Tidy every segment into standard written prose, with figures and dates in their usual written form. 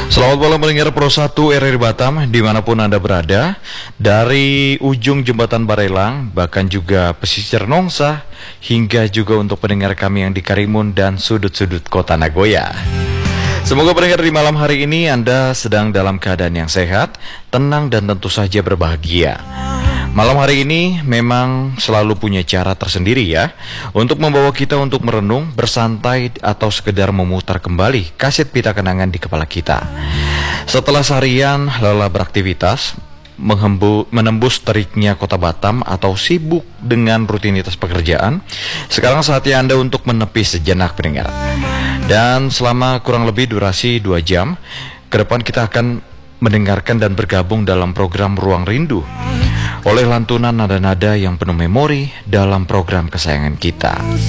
Selamat malam pendengar Pro 1 RRI Batam dimanapun Anda berada. Dari ujung jembatan Barelang, bahkan juga pesisir Nongsa, hingga juga untuk pendengar kami yang di Karimun dan sudut-sudut kota Nagoya. Semoga pendengar di malam hari ini Anda sedang dalam keadaan yang sehat, tenang dan tentu saja berbahagia. Malam hari ini memang selalu punya cara tersendiri ya, untuk membawa kita untuk merenung, bersantai, atau sekedar memutar kembali kaset pita kenangan di kepala kita. Setelah seharian lelah beraktivitas, menembus teriknya kota Batam atau sibuk dengan rutinitas pekerjaan, sekarang saatnya Anda untuk menepi sejenak pendengar. Dan selama kurang lebih durasi 2 jam, ke depan kita akan mendengarkan dan bergabung dalam program Ruang Rindu oleh lantunan nada-nada yang penuh memori dalam program kesayangan kita.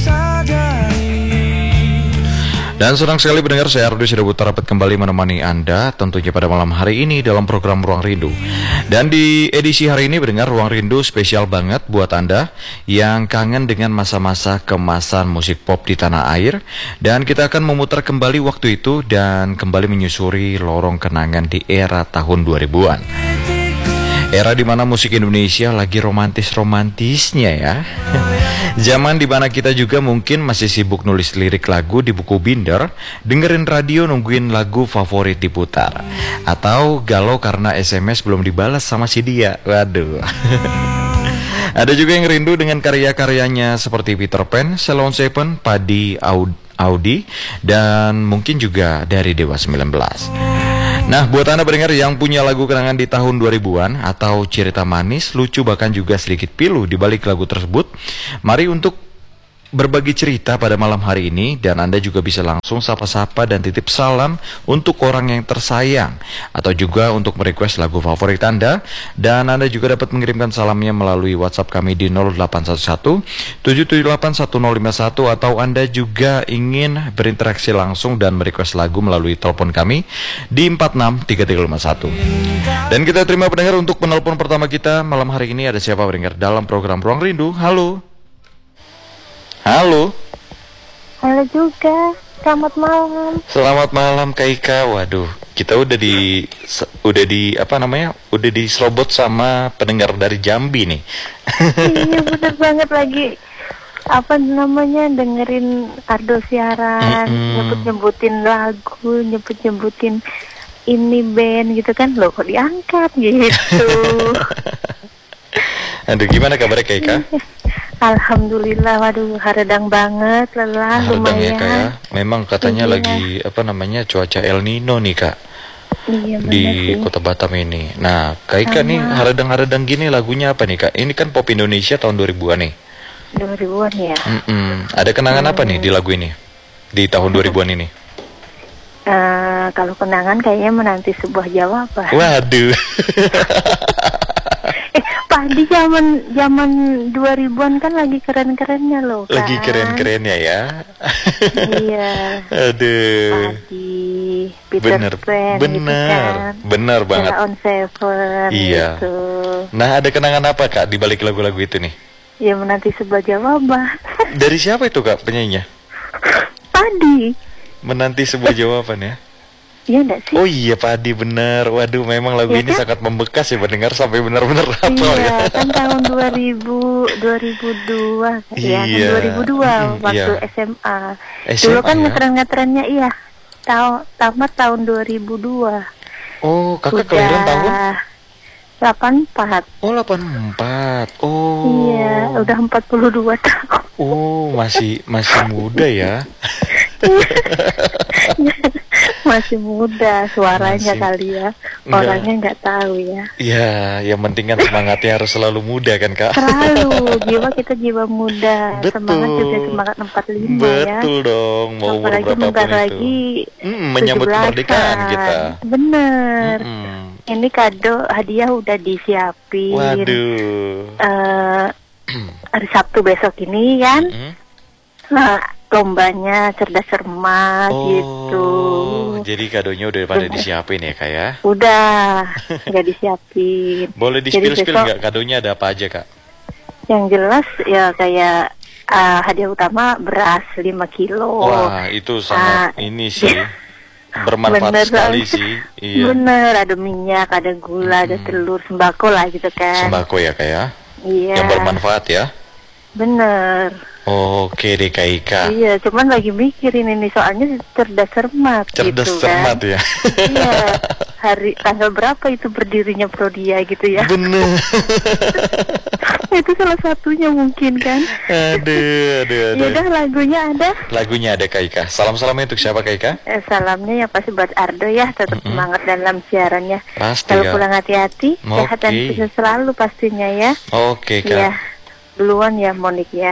Dan senang sekali mendengar saya Ardi sudah dapat kembali menemani Anda tentunya pada malam hari ini dalam program Ruang Rindu. Dan di edisi hari ini mendengar Ruang Rindu spesial banget buat Anda yang kangen dengan masa-masa kemasan musik pop di tanah air. Dan kita akan memutar kembali waktu itu dan kembali menyusuri lorong kenangan di era tahun 2000-an. Era di mana musik Indonesia lagi romantis-romantisnya ya. Zaman di mana kita juga mungkin masih sibuk nulis lirik lagu di buku binder, dengerin radio nungguin lagu favorit diputar, atau galau karena SMS belum dibalas sama si dia. Waduh. Ada juga yang rindu dengan karya-karyanya seperti Peter Pan, Ceylon Seven, Padi Audi, dan mungkin juga dari Dewa 19. Nah, buat Anda pendengar yang punya lagu kenangan di tahun 2000-an atau cerita manis, lucu, bahkan juga sedikit pilu di balik lagu tersebut, mari untuk berbagi cerita pada malam hari ini. Dan Anda juga bisa langsung sapa-sapa dan titip salam untuk orang yang tersayang, atau juga untuk merequest lagu favorit Anda. Dan Anda juga dapat mengirimkan salamnya melalui WhatsApp kami di 0811 778 1051, atau Anda juga ingin berinteraksi langsung dan merequest lagu melalui telepon kami di 463351. Dan kita terima pendengar untuk penelpon pertama kita malam hari ini. Ada siapa pendengar dalam program Ruang Rindu? Halo. Halo. Halo juga. Selamat malam. Selamat malam Kak Ika. Waduh, kita udah diserobot sama pendengar dari Jambi nih. Iya bener banget, lagi dengerin Ardo siaran, nyebut-nyebutin lagu, nyebut-nyebutin ini band gitu kan. Loh kok diangkat gitu. Aduh, gimana kabarnya Kak Ika? Alhamdulillah, waduh haredang banget, lelah lumayan. Ya, Kak, ya. Memang katanya lagi cuaca El Nino nih Kak. Iya, di kota Batam ini. Nah, Kak Ika nih haredang-haredang gini lagunya apa nih Kak? Ini kan pop Indonesia tahun 2000-an nih. 2000-an ya. Ada kenangan apa nih di lagu ini? Di tahun 2000-an ini? Kalau kenangan kayaknya menanti sebuah jawaban. Waduh. Padi zaman 2000-an kan lagi keren-kerennya loh kan. Lagi keren-kerennya ya. Iya. Aduh. Padi, Peter Pan gitu kan. Bener banget. Ceylon Seven. Iya. Gitu. Nah, ada kenangan apa Kak di balik lagu-lagu itu nih? Ya menanti sebuah jawaban. Dari siapa itu Kak penyanyinya? Padi. Menanti sebuah jawaban ya. Iya enggak sih? Oh iya Padi, bener. Waduh, memang lagu ini kan? sangat membekas ya pendengar, sampai benar-benar hafal ya. ya. Kan tahun 2002 iya. Ya kan 2002 waktu SMA. Dulu kan ngetren-ngetrennya tamat tahun 2002. Oh, kakak kelahiran tahun? 84. Oh, 84. Oh. Iya, udah 42 tahun. Oh, masih muda ya. Masih muda, suaranya kali ya. Orangnya nggak tahu ya. Iya, yang penting kan semangatnya harus selalu muda kan Kak. Selalu, jiwa muda. Betul. Semangat juga semangat 45 ya. Betul dong, mau umur berapapun lagi menyambut kemerdekaan kita. Bener. Ini kado hadiah udah disiapin. Waduh. Hari Sabtu besok ini kan. Nah, lombanya cerdas cermat gitu. Jadi kadonya udah pada disiapin ya Kak ya? Udah, udah disiapin. Boleh di-spill nggak kadonya ada apa aja Kak? Yang jelas ya kayak hadiah utama beras 5 kilo. Wah, itu sangat ini sih. bermanfaat Bener sekali banget. sih. Iya. Bener, ada minyak, ada gula, ada telur, sembako lah gitu kan. Sembako ya Kak ya. Iya. Yang bermanfaat ya. Bener. Oke deh Kak Ika. Iya, cuman lagi mikirin ini soalnya cerdas cermat Cerdas gitu cermat kan. ya. Iya. Tanggal berapa itu berdirinya Prodia gitu ya. Bener. Itu salah satunya mungkin kan. Aduh. Ya udah, lagunya ada. Lagunya ada Kak Ika. Salam-salamnya untuk siapa Kak Ika? Salamnya ya pasti buat Ardo ya, tetap semangat dalam siarannya. Pasti Kalau ya. pulang hati-hati, sehat dan Oke. sukses selalu pastinya ya. Oke Kak. Iya, duluan ya Monik ya.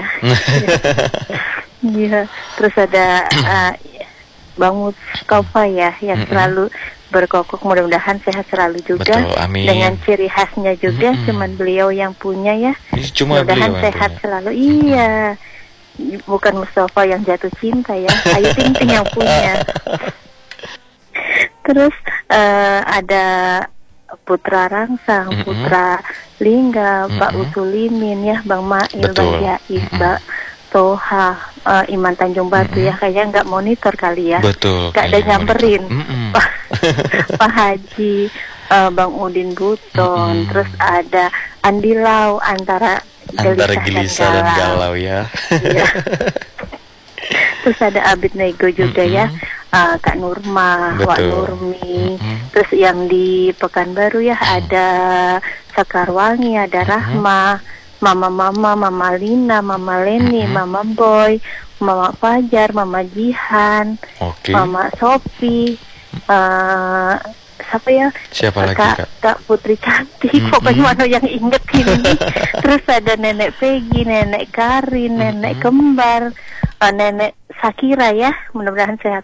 Iya, terus ada Bang Mustafa ya, yang selalu berkokok, mudah-mudahan sehat selalu juga. Betul, amin. Dengan ciri khasnya juga, cuman beliau yang punya ya. Ini cuma Mudah-mudahan beliau yang sehat punya. selalu. Iya, bukan Mustafa yang jatuh cinta ya, Ayu Ting Ting yang punya. Terus ada Putra Rangsang, Putra Lingga, Pak Usulimin ya, Bang Mail, Betul. Bang Jais, Mbak Toha, Iman Tanjung Batu ya, kayaknya nggak monitor kali ya. Betul. Nggak ada kayaknya nyamperin. monitor. Pak Haji, Bang Udin Buton, terus ada Andi Lau, antara Gelisah dan galau ya. Iya. Terus ada Abid Nego juga ya, Kak Nurma, Wak Betul. Nurmi. Terus yang di Pekanbaru ya ada Sakarwangi, ada Rahma, Mama Lina, Mama Leni, Mama Boy, Mama Fajar, Mama Jihan, Oke. Mama Sopi, siapa ya? Siapa lagi Kak? Kak Putri Cantik, pokoknya mana yang inget ini. Terus ada Nenek Peggy, Nenek Karin, Nenek Kembar, Nenek Sakira ya, mudah-mudahan sehat